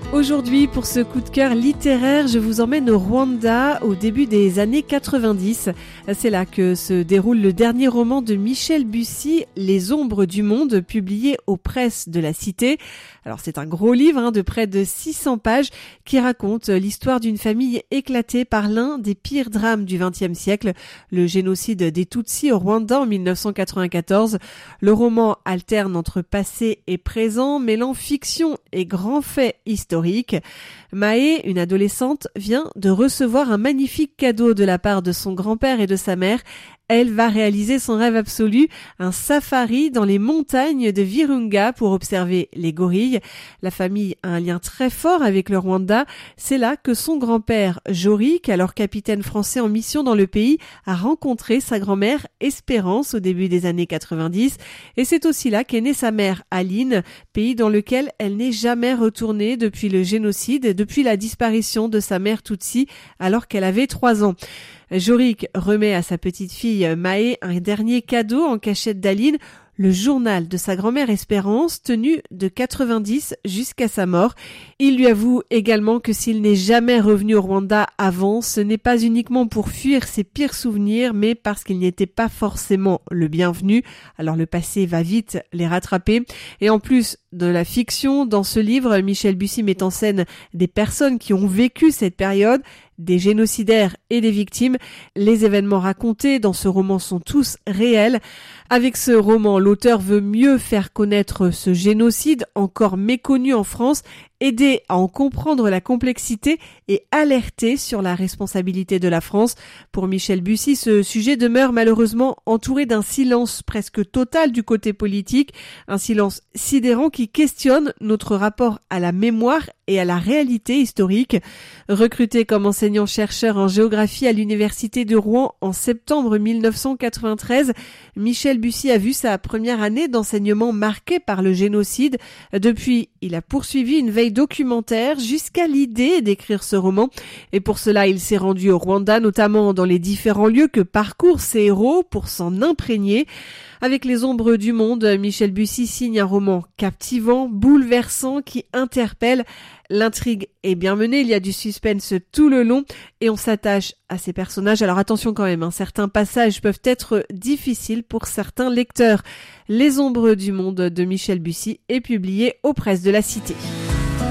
Aujourd'hui, pour ce coup de cœur littéraire, je vous emmène au Rwanda au début des années 90. C'est là que se déroule le dernier roman de Michel Bussy, Les Ombres du Monde, publié aux presses de la Cité. Alors c'est un gros livre de près de 600 pages qui raconte l'histoire d'une famille éclatée par l'un des pires drames du XXe siècle, le génocide des Tutsis au Rwanda en 1994. Le roman alterne entre passé et présent, mêlant fiction et grands faits historiques. Maë, une adolescente, vient de recevoir un magnifique cadeau de la part de son grand-père et de sa mère. Elle va réaliser son rêve absolu, un safari dans les montagnes de Virunga pour observer les gorilles. La famille a un lien très fort avec le Rwanda. C'est là que son grand-père, Jorik, alors capitaine français en mission dans le pays, a rencontré sa grand-mère Espérance au début des années 90. Et c'est aussi là qu'est née sa mère, Aline, pays dans lequel elle n'est jamais retournée depuis le génocide, depuis la disparition de sa mère Tutsi alors qu'elle avait 3 ans. Jorik remet à sa petite fille Maë un dernier cadeau en cachette d'Aline, le journal de sa grand-mère Espérance, tenu de 90 jusqu'à sa mort. Il lui avoue également que s'il n'est jamais revenu au Rwanda avant, ce n'est pas uniquement pour fuir ses pires souvenirs, mais parce qu'il n'était pas forcément le bienvenu. Alors le passé va vite les rattraper. Et en plus de la fiction, dans ce livre, Michel Bussy met en scène des personnes qui ont vécu cette période, des génocidaires et des victimes. Les événements racontés dans ce roman sont tous réels. Avec ce roman, l'auteur veut mieux faire connaître ce génocide encore méconnu en France, aider à en comprendre la complexité et alerter sur la responsabilité de la France. Pour Michel Bussy, ce sujet demeure malheureusement entouré d'un silence presque total du côté politique, un silence sidérant qui questionne notre rapport à la mémoire et à la réalité historique. Recruté comme enseignant-chercheur en géographie à l'université de Rouen en septembre 1993, Michel Bussy a vu sa première année d'enseignement marquée par le génocide. Depuis, il a poursuivi une veille documentaire jusqu'à l'idée d'écrire ce roman. Et pour cela, il s'est rendu au Rwanda, notamment dans les différents lieux que parcourent ses héros pour s'en imprégner. Avec Les Ombres du Monde, Michel Bussy signe un roman captivant, bouleversant, qui interpelle. L'intrigue est bien menée, il y a du suspense tout le long et on s'attache à ces personnages. Alors attention quand même, certains passages peuvent être difficiles pour certains lecteurs. Les Ombres du Monde de Michel Bussy est publié aux presses de la Cité.